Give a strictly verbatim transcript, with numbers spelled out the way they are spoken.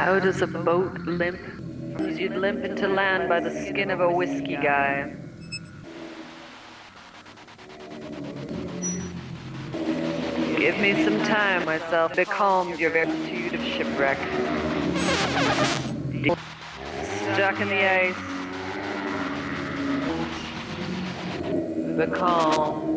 How does a boat limp? You'd limp into land by the skin of a whiskey guy. Give me some time, myself, to calm your vicissitude of shipwreck. Stuck in the ice. The calm.